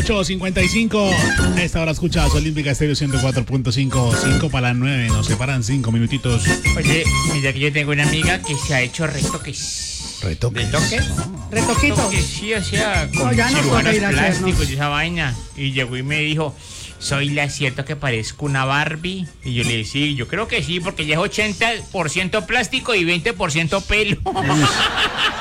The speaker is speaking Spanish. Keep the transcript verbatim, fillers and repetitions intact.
ocho cincuenta y cinco. A esta hora escuchas Olímpica Estéreo ciento cuatro punto cinco. cinco para las nueve. Nos separan cinco minutitos. Oye, mira que yo tengo una amiga que se ha hecho retoques. ¿Retoques? ¿Retoques? ¿Retoquitos? Retoques, sí, o sea, con No, ya no cirujanos toca ir a hacernos. plásticos y esa vaina. Y llegó y me dijo, ¿soy la cierto que parezco una Barbie? Y yo le dije, sí, yo creo que sí, porque ya es ochenta por ciento plástico y veinte por ciento pelo.